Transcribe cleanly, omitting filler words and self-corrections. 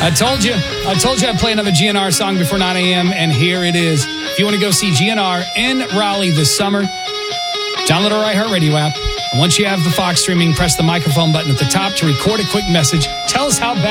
I told you I'd play another GNR song before 9 a.m., and here it is. If you want to go see GNR in Raleigh this summer, download our iHeartRadio app. And once you have the Fox streaming, press the microphone button at the top to record a quick message. Tell us how bad